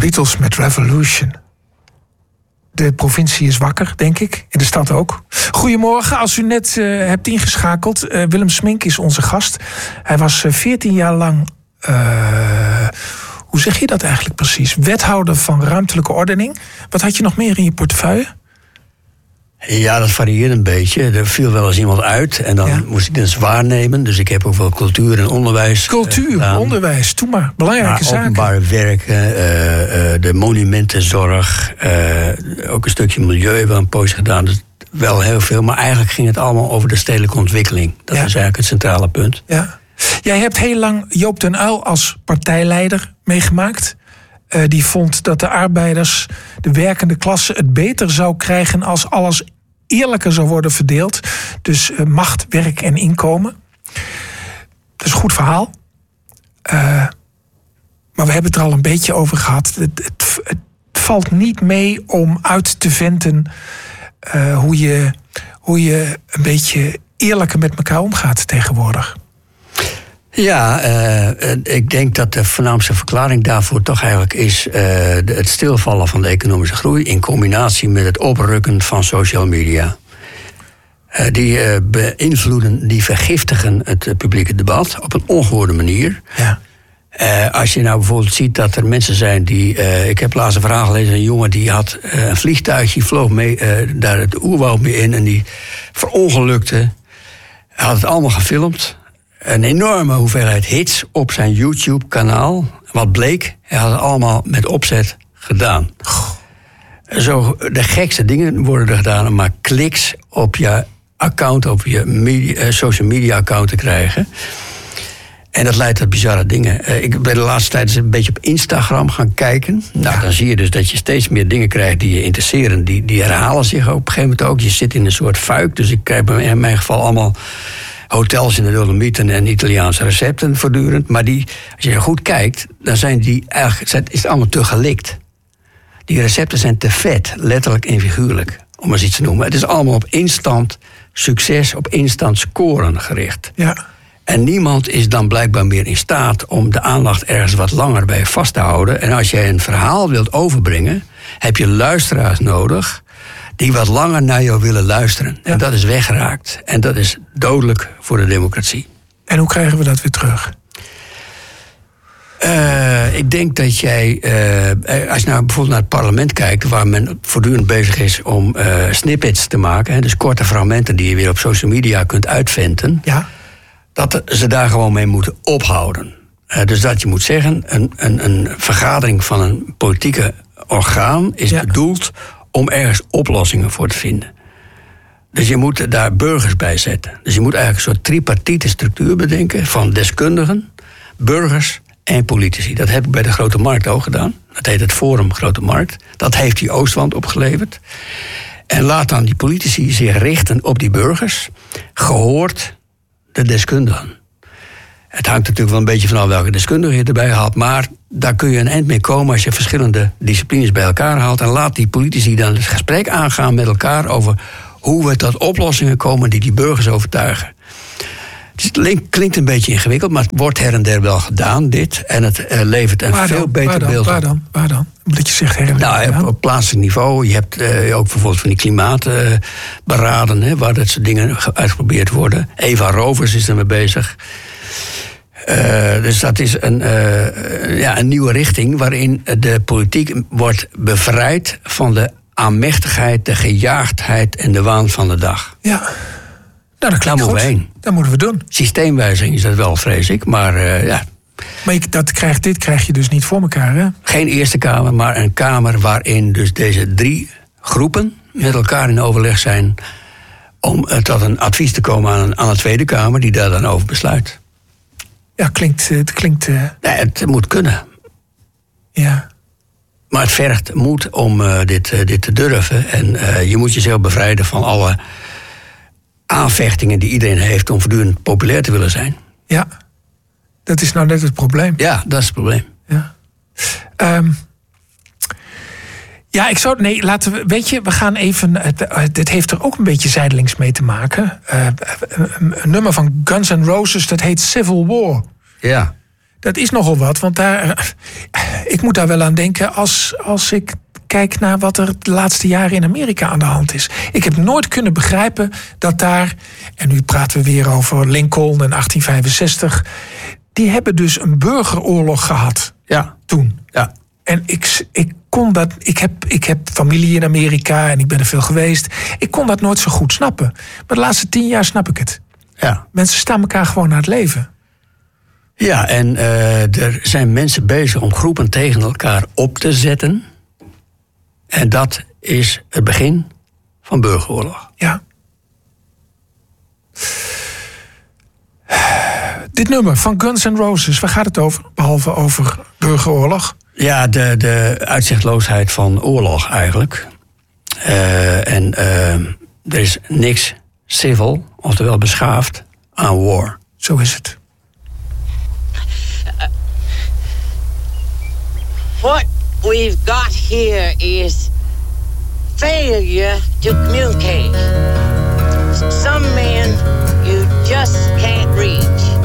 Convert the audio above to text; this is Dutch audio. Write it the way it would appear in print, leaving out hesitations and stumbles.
Beatles met Revolution. De provincie is wakker, denk ik. En de stad ook. Goedemorgen, als u net hebt ingeschakeld. Willem Smink is onze gast. Hij was 14 jaar lang... hoe zeg je dat eigenlijk precies? Wethouder van ruimtelijke ordening. Wat had je nog meer in je portefeuille? Ja, dat varieert een beetje. Er viel wel eens iemand uit en dan moest ik dus waarnemen. Dus ik heb ook wel cultuur en onderwijs. Cultuur, onderwijs, doe maar. Belangrijke zaken. Openbare werken, de monumentenzorg, ook een stukje milieu hebben we een poosje gedaan. Dus wel heel veel, maar eigenlijk ging het allemaal over de stedelijke ontwikkeling. Dat is eigenlijk het centrale punt. Ja. Jij hebt heel lang Joop den Uyl als partijleider meegemaakt. Die vond dat de arbeiders, de werkende klasse, het beter zou krijgen als alles eerlijker zou worden verdeeld. Dus macht, werk en inkomen. Dat is een goed verhaal. Maar we hebben het er al een beetje over gehad. Het valt niet mee om uit te venten hoe je een beetje eerlijker met elkaar omgaat tegenwoordig. Ja, ik denk dat de voornaamste verklaring daarvoor toch eigenlijk is het stilvallen van de economische groei in combinatie met het oprukken van social media. Die beïnvloeden, die vergiftigen het publieke debat op een ongehoorde manier. Ja. Als je nou bijvoorbeeld ziet dat er mensen zijn die... ik heb laatst een verhaal gelezen, een jongen die had een vliegtuigje, vloog mee daar het oerwoud mee in en die verongelukte. Hij had het allemaal gefilmd. Een enorme hoeveelheid hits op zijn YouTube-kanaal. Wat bleek, hij had het allemaal met opzet gedaan. Zo, de gekste dingen worden er gedaan om maar kliks op je account, op je social media account te krijgen. En dat leidt tot bizarre dingen. Ik ben de laatste tijd eens een beetje op Instagram gaan kijken. Nou, dan zie je dus dat je steeds meer dingen krijgt die je interesseren. Die herhalen zich op een gegeven moment ook. Je zit in een soort fuik. Dus ik krijg in mijn geval allemaal hotels in de Dolomieten en Italiaanse recepten voortdurend. Maar als je goed kijkt, dan zijn die eigenlijk, is het allemaal te gelikt. Die recepten zijn te vet, letterlijk en figuurlijk, om eens iets te noemen. Het is allemaal op instant succes, op instant scoren gericht. Ja. En niemand is dan blijkbaar meer in staat om de aandacht ergens wat langer bij vast te houden. En als jij een verhaal wilt overbrengen, heb je luisteraars nodig die wat langer naar jou willen luisteren. Ja. En dat is weggeraakt. En dat is dodelijk voor de democratie. En hoe krijgen we dat weer terug? Ik denk dat jij, als je nou bijvoorbeeld naar het parlement kijkt, waar men voortdurend bezig is om snippets te maken, dus korte fragmenten die je weer op social media kunt uitventen, dat ze daar gewoon mee moeten ophouden. Dus dat je moet zeggen, een vergadering van een politieke orgaan is bedoeld om ergens oplossingen voor te vinden. Dus je moet daar burgers bij zetten. Dus je moet eigenlijk een soort tripartite structuur bedenken van deskundigen, burgers en politici. Dat heb ik bij de Grote Markt ook gedaan. Dat heet het Forum Grote Markt. Dat heeft die Oostwand opgeleverd. En laat dan die politici zich richten op die burgers, gehoord de deskundigen. Het hangt natuurlijk wel een beetje vanaf welke deskundige je erbij haalt, maar daar kun je een eind mee komen als je verschillende disciplines bij elkaar haalt en laat die politici dan het gesprek aangaan met elkaar over hoe we tot oplossingen komen die burgers overtuigen. Het klinkt een beetje ingewikkeld, maar het wordt her en der wel gedaan, dit. En het levert een veel beter beeld op. Waar dan? Dat je zegt her en der. Nou, op plaatselijk niveau. Je hebt ook bijvoorbeeld van die klimaatberaden, waar dat soort dingen uitgeprobeerd worden. Eva Rovers is ermee bezig. Dus dat is een nieuwe richting waarin de politiek wordt bevrijd van de aanmächtigheid, de gejaagdheid en de waan van de dag. Ja, nou, dat klinkt goed. Dat moeten we doen. Systeemwijziging is dat wel, vrees ik, maar ja. Maar dit krijg je dus niet voor elkaar, hè? Geen Eerste Kamer, maar een Kamer waarin dus deze 3 groepen met elkaar in overleg zijn om tot een advies te komen aan de Tweede Kamer, die daar dan over besluit. Ja, het klinkt... Nee, het moet kunnen. Ja. Maar het vergt moed om dit te durven. En je moet jezelf bevrijden van alle aanvechtingen die iedereen heeft om voortdurend populair te willen zijn. Ja, dat is nou net het probleem. Ja, dat is het probleem. Ja. Laten we, weet je, we gaan even, dit heeft er ook een beetje zijdelings mee te maken. Een nummer van Guns N' Roses, dat heet Civil War. Ja. Dat is nogal wat, want ik moet daar wel aan denken als ik kijk naar wat er de laatste jaren in Amerika aan de hand is. Ik heb nooit kunnen begrijpen dat daar, en nu praten we weer over Lincoln en 1865... die hebben dus een burgeroorlog gehad toen. Ja. En ik kon dat. Ik heb familie in Amerika en ik ben er veel geweest. Ik kon dat nooit zo goed snappen. Maar de laatste 10 jaar snap ik het. Ja. Mensen staan elkaar gewoon naar het leven. Ja, en er zijn mensen bezig om groepen tegen elkaar op te zetten. En dat is het begin van burgeroorlog. Ja. Dit nummer van Guns N' Roses, waar gaat het over? Behalve over burgeroorlog. Ja, de uitzichtloosheid van oorlog eigenlijk. Er is niks civil, oftewel beschaafd, aan war. Zo is het. What we've got here is failure to communicate. Some men you just can't reach.